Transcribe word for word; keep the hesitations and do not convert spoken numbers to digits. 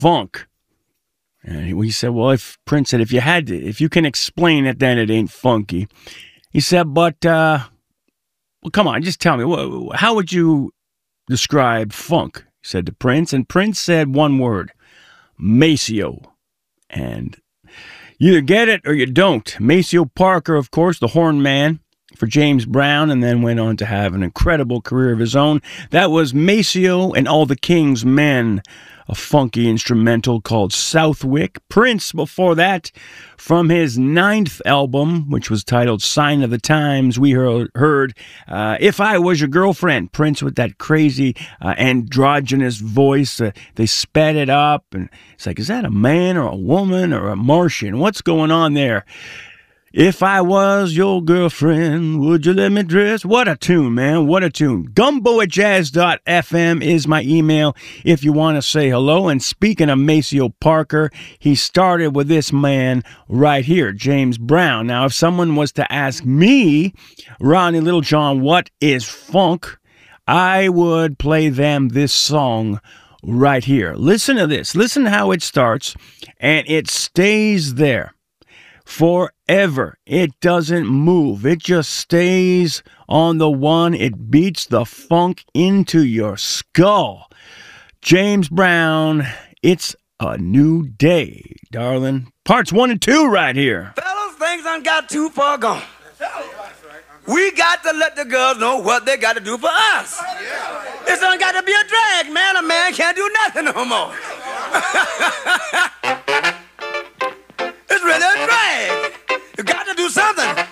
funk. And we said, well, if Prince said, if you had to, if you can explain it, then it ain't funky. He said, but, uh, well, come on, just tell me, wh- how would you describe funk? He said to Prince, and Prince said one word, Maceo. And you either get it or you don't. Maceo Parker, of course, the horn man for James Brown, and then went on to have an incredible career of his own. That was Maceo and All the King's Men, a funky instrumental called Southwick. Prince, before that, from his ninth album, which was titled Sign of the Times, we heard uh, If I Was Your Girlfriend. Prince with that crazy uh, androgynous voice. Uh, they sped it up, and it's like, is that a man or a woman or a Martian? What's going on there? If I was your girlfriend, would you let me dress? What a tune, man. What a tune. Gumbo at jazz dot f m is my email if you want to say hello. And speaking of Maceo Parker, he started with this man right here, James Brown. Now, if someone was to ask me, Ronnie Littlejohn, what is funk, I would play them this song right here. Listen to this. Listen to how it starts, and it stays there forever. It doesn't move. It just stays on the one. It beats the funk into your skull. James Brown, It's a New Day, darling. Parts one and two right here. Fellas, things done got too far gone. We got to let the girls know what they got to do for us. It's done got to be a drag, man. A man can't do nothing no more. It's really a drag. You got to do something.